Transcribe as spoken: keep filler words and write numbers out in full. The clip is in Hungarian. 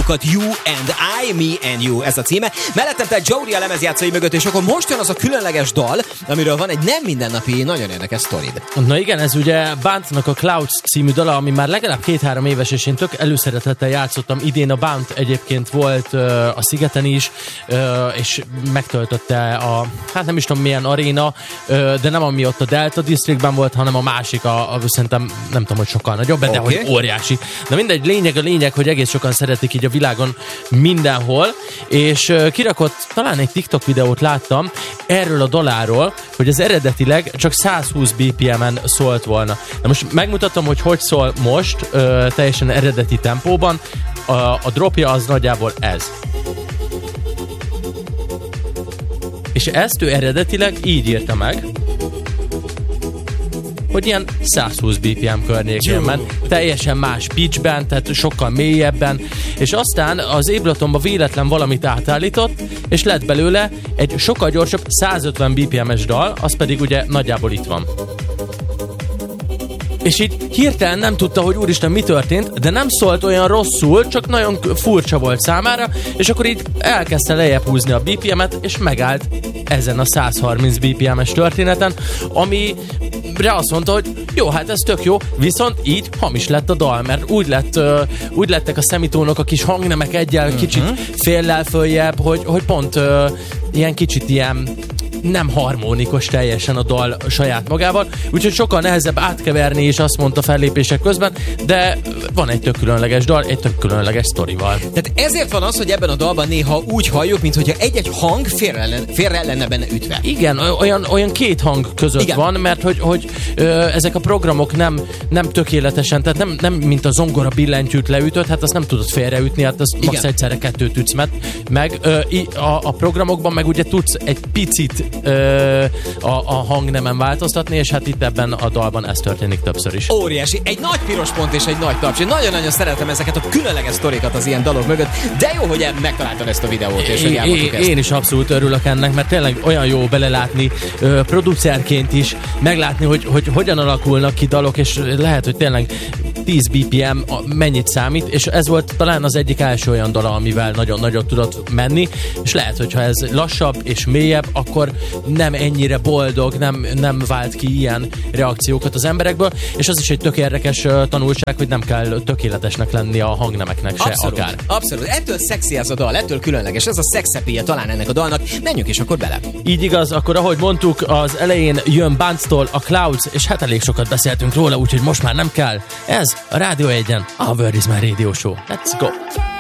dalokat, You and I, Me and You, ez a címe. Mellettem te Jody a lemezjátszói mögött, és akkor most jön az a különleges dal, amiről van egy nem mindennapi, nagyon érdekes sztorid. Na igen, ez ugye Bount-nak a Clouds című dala, ami már legalább két-három éves, és én tök előszeretettel játszottam. Idén a Bount egyébként volt uh, a Szigeten is, uh, és megtöltötte a, hát nem is tudom milyen aréna, uh, de nem ami ott a Delta Districtben volt, hanem a másik, a, a szerintem nem tudom, hogy sokkal nagyobb, de okay. Hogy óriási. Na mindegy, lényeg a lényeg, hogy egész sokan szeretik így a világon mindenhol, és uh, kirakott, talán egy TikTok videót láttam erről a daláról, hogy ez eredetileg csak száz húsz bé pé em-en szólt volna. Na most megmutatom, hogy hogy szól most, uh, teljesen eredeti tempóban. A, a dropja az nagyjából ez. És ezt ő eredetileg így írta meg, hogy ilyen száz húsz bé pé em környékén ment, teljesen más pitchben, tehát sokkal mélyebben, és aztán az Abletonba véletlen valamit átállított, és lett belőle egy sokkal gyorsabb száz ötven bé pé em-es dal, az pedig ugye nagyjából itt van. És így hirtelen nem tudta, hogy úristen mi történt, de nem szólt olyan rosszul, csak nagyon furcsa volt számára, és akkor így elkezdte lejjebb húzni a bé pé em-et, és megállt ezen a száz harminc bé pé em-es történeten, amire azt mondta, hogy jó, hát ez tök jó, viszont így hamis lett a dal, mert úgy, lett, uh, úgy lettek a szemitónok, a kis hangnemek egyel uh-huh. kicsit féllel följebb, hogy, hogy pont uh, ilyen kicsit ilyen nem harmonikus teljesen a dal saját magával, úgyhogy sokkal nehezebb átkeverni, és azt mondta fellépések közben, de van egy tök különleges dal, egy tök különleges sztorival. Tehát ezért van az, hogy ebben a dalban néha úgy halljuk, mintha egy-egy hang félre, félre lenne benne ütve. Igen, olyan, olyan két hang között Igen. van, mert hogy, hogy ö, ezek a programok nem, nem tökéletesen, tehát nem, nem mint a zongora billentyűt leütött, hát azt nem tudod félreütni, hát az max egyszerre kettőt ütsz meg. Ö, a, a programokban meg ugye tudsz egy picit Ö, a, a hangnemen változtatni, és hát itt ebben a dalban ez történik többször is. Óriási, egy nagy piros pont és egy nagy taps. Én nagyon-nagyon szeretem ezeket a különleges sztorikat az ilyen dalok mögött, de jó, hogy megtaláltad ezt a videót, és hogy elmondtuk ezt. Én is abszolút örülök ennek, mert tényleg olyan jó belelátni ö, producerként is, meglátni, hogy, hogy hogyan alakulnak ki dalok, és lehet, hogy tényleg tíz bé pé em mennyit számít, és ez volt talán az egyik első olyan dala, amivel nagyon nagyot tudott menni, és lehet, hogyha ez lassabb és mélyebb, akkor nem ennyire boldog, nem, nem vált ki ilyen reakciókat az emberekből, és az is egy tök érdekes uh, tanulság, hogy nem kell tökéletesnek lenni a hangnemeknek se abszolút, akár. Abszolút, ettől szexi ez a dal, ettől különleges, ez a szexepéje talán ennek a dalnak, menjünk is akkor bele. Így igaz, akkor ahogy mondtuk, az elején jön Bount-tól a Clouds, és hát elég sokat beszéltünk róla, úgyhogy most már nem kell. Ez a Rádió egyen, a Word is My Radio Show. Let's go!